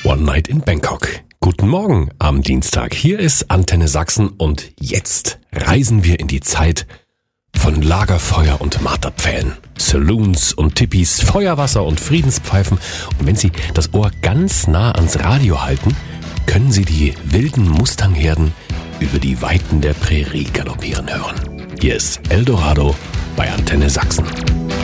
One Night in Bangkok. Guten Morgen am Dienstag. Hier ist Antenne Sachsen und jetzt reisen wir in die Zeit von Lagerfeuer und Marterpfählen, Saloons und Tippis, Feuerwasser und Friedenspfeifen. Und wenn Sie das Ohr ganz nah ans Radio halten, können Sie die wilden Mustangherden über die Weiten der Prärie galoppieren hören. Hier ist Eldorado bei Antenne Sachsen.